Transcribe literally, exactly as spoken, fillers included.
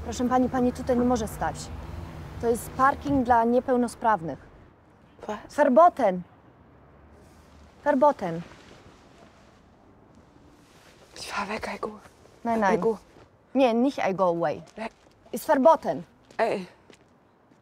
Proszę pani, pani tutaj nie może stać. To jest parking dla niepełnosprawnych. Was? Verboten. Verboten. Ich fahr weg, Heiko. Nein, nein. Heiko. Nie, nicht I go away. Weg. Ist verboten. Ey.